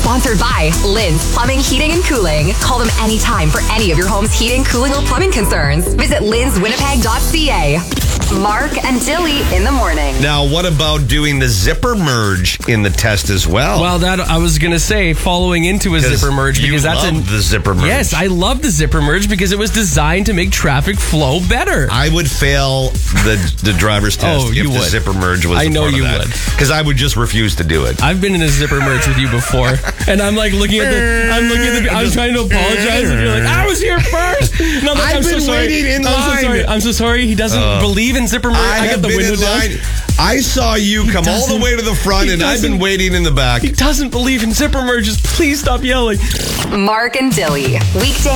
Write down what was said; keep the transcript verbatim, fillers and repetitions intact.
Sponsored by Lynn's Plumbing, Heating, and Cooling. Call them anytime for any of your home's heating, cooling, or plumbing concerns. Visit linns winnipeg dot c a. Mark and Dilly in the morning. Now, what about doing the zipper merge in the test as well? Well, that I was going to say, following into a zipper merge, because you that's love a, the zipper merge. Yes, I love the zipper merge because it was designed to make traffic flow better. I would fail the the driver's test Oh, if you the would. zipper merge was I a know part you of that. would. Because I would just refuse to do it. I've been in a zipper merge with you before, and I'm like looking at the, I'm looking at the, I'm trying to apologize, and you're like, I was here first. And I'm like, I've I'm been so sorry. waiting in I'm line. so sorry. I'm so sorry. He doesn't Uh, believe in zipper merge. I, I, have got the been window in down. line. I saw you He come all the doesn't- way to the front, he and I've been doesn't- waiting in the back. He doesn't believe in zipper merges. Please stop yelling. Mark and Dilly. Weekday